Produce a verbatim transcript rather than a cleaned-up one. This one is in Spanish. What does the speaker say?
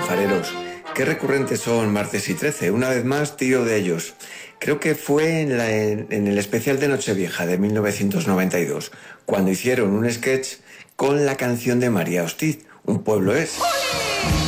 alfareros. Qué recurrentes son Martes y Trece. Una vez más, tiro de ellos. Creo que fue en, la, en, en el especial de Nochevieja de mil novecientos noventa y dos, cuando hicieron un sketch con la canción de María Hostiz, Un pueblo es.